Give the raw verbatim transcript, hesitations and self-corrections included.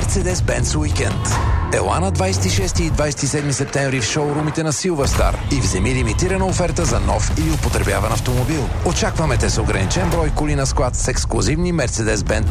Mercedes-Benz Weekend. Ела на двадесет и шести и двадесет и седми септември в шоурумите на Silverstar и вземи лимитирана оферта за нов или употребяван автомобил. Очакваме те с ограничен брой коли на склад с ексклузивни Mercedes-Benz